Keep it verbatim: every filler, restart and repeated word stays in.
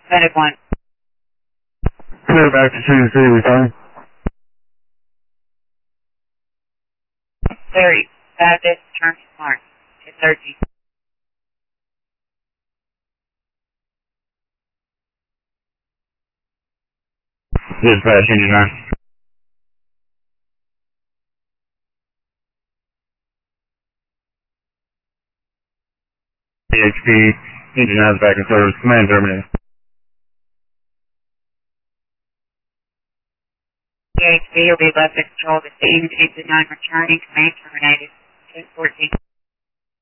Medic one. Clear back to City City, return. Larry, Baptist, turn smart. two thirty. Dispatch, engine nine. P H P, engine nine back in service. Command terminated. P H B will be left to control the scene. Engine nine returning. Command terminated. ten fourteen.